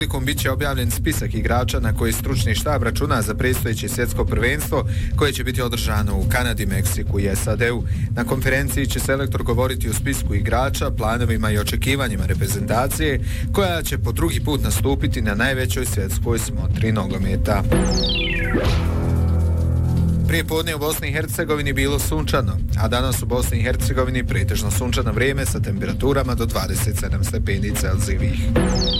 Bit će objavljen spisak igrača na koji stručni štab računa za predstojeće svjetsko prvenstvo koje će biti održano u Kanadi, Meksiku i SAD-u. Na konferenciji će selektor govoriti o spisku igrača, planovima i očekivanjima reprezentacije koja će po drugi put nastupiti na najvećoj svjetskoj smotri nogometa. Prije podne u Bosni i Hercegovini bilo sunčano, a danas u Bosni i Hercegovini pretežno sunčano vrijeme sa temperaturama do 27 stepeni Celzijevih.